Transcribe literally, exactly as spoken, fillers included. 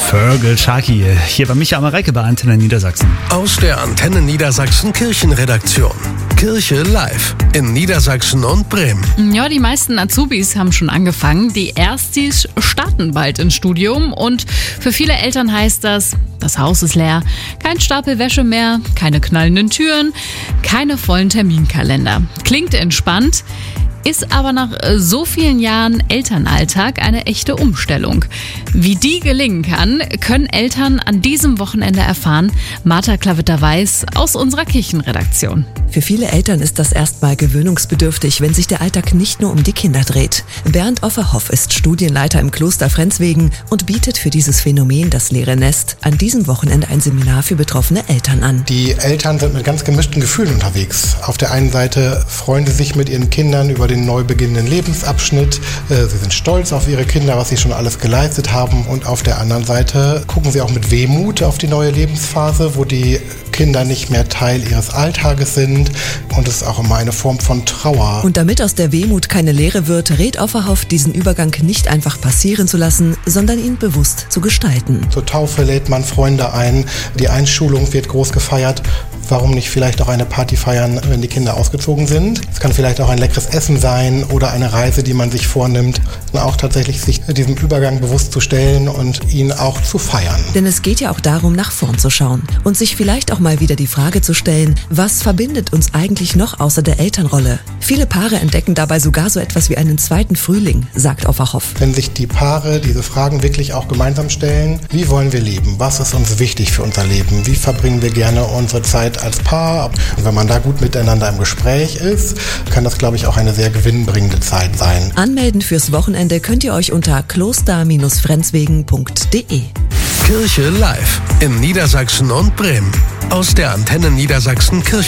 Fergal Sharkey hier bei Micha Mareike bei Antenne Niedersachsen. Aus der Antenne Niedersachsen Kirchenredaktion. Kirche live in Niedersachsen und Bremen. Ja, die meisten Azubis haben schon angefangen. Die Erstis starten bald ins Studium. Und für viele Eltern heißt das, das Haus ist leer, kein Stapel Wäsche mehr, keine knallenden Türen, keine vollen Terminkalender. Klingt entspannt, ist aber nach so vielen Jahren Elternalltag eine echte Umstellung. Wie die gelingen kann, können Eltern an diesem Wochenende erfahren. Martha Klavitter-Weiß aus unserer Kirchenredaktion. Für viele Eltern ist das erstmal gewöhnungsbedürftig, wenn sich der Alltag nicht nur um die Kinder dreht. Bernd Offerhoff ist Studienleiter im Kloster Frenzwegen und bietet für dieses Phänomen das leere Nest an diesem Wochenende ein Seminar für betroffene Eltern an. Die Eltern sind mit ganz gemischten Gefühlen unterwegs. Auf der einen Seite freuen sie sich mit ihren Kindern über den neu beginnenden Lebensabschnitt. Sie sind stolz auf ihre Kinder, was sie schon alles geleistet haben. Und auf der anderen Seite gucken sie auch mit Wehmut auf die neue Lebensphase, wo die Kinder nicht mehr Teil ihres Alltages sind. Und es ist auch immer eine Form von Trauer. Und damit aus der Wehmut keine Leere wird, rät Offerhoff, diesen Übergang nicht einfach passieren zu lassen, sondern ihn bewusst zu gestalten. Zur Taufe lädt man Freunde ein. Die Einschulung wird groß gefeiert. Warum nicht vielleicht auch eine Party feiern, wenn die Kinder ausgezogen sind? Es kann vielleicht auch ein leckeres Essen sein oder eine Reise, die man sich vornimmt. Und auch tatsächlich sich diesem Übergang bewusst zu stellen und ihn auch zu feiern. Denn es geht ja auch darum, nach vorn zu schauen und sich vielleicht auch mal wieder die Frage zu stellen, was verbindet uns eigentlich noch außer der Elternrolle? Viele Paare entdecken dabei sogar so etwas wie einen zweiten Frühling, sagt Offerhoff. Wenn sich die Paare diese Fragen wirklich auch gemeinsam stellen, wie wollen wir leben? Was ist uns wichtig für unser Leben? Wie verbringen wir gerne unsere Zeit als Paar? Und wenn man da gut miteinander im Gespräch ist, kann das, glaube ich, auch eine sehr gewinnbringende Zeit sein. Anmelden fürs Wochenende könnt ihr euch unter kloster frenzwegen punkt de. Kirche live in Niedersachsen und Bremen. Aus der Antenne Niedersachsen Kirchen